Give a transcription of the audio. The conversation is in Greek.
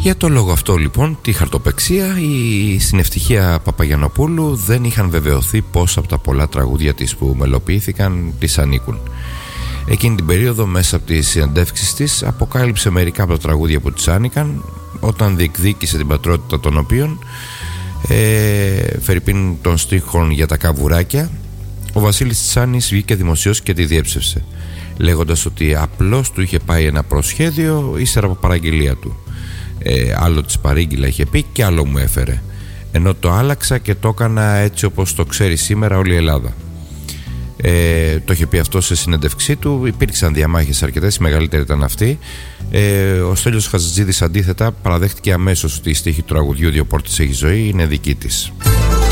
Για το λόγο αυτό λοιπόν, τη χαρτοπεξία, στην Ευτυχία Παπαγιαννοπούλου δεν είχαν βεβαιωθεί πόσα από τα πολλά τραγούδια της που μελοποιήθηκαν της ανήκουν. Εκείνη την περίοδο, μέσα από τις συνεντεύξεις της, αποκάλυψε μερικά από τα τραγούδια που της άνοικαν, όταν διεκδίκησε την πατρότητα των οποίων, φερειπίν των στίχων για τα καβουράκια, ο Βασίλης Τσάνης βγήκε δημοσίως και τη διέψευσε, λέγοντας ότι απλώς του είχε πάει ένα προσχέδιο ύστερα από παραγγελία του. Άλλο της παρήγγειλα είχε πει και άλλο μου έφερε, ενώ το άλλαξα και το έκανα έτσι όπως το ξέρει σήμερα όλη η Ελλάδα. Το είχε πει αυτό σε συνέντευξή του. Υπήρξαν διαμάχες αρκετές, η μεγαλύτερη ήταν αυτή. Ο Στέλιος Χατζηδής αντίθετα παραδέχτηκε αμέσως ότι η στίχη του τραγουδιού «Δύο πόρτες έχει ζωή» είναι δική της.